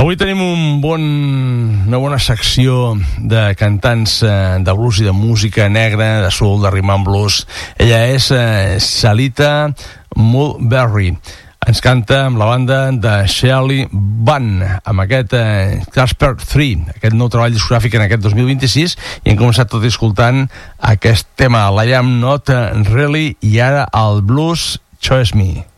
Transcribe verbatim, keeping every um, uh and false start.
Avui tenim un bon, una bona secció de cantants eh, de blues i de música negra, de soul, de rhythm and blues. Ella és eh, Salita Mulberry. Ens canta amb la banda de Shelley Bunn, amb aquest eh, Casper tres, aquest nou treball discogràfic en aquest dos mil vint-i-sis, i hem començat tot escoltant aquest tema, I Am Not Really, i ara el blues Choose Me.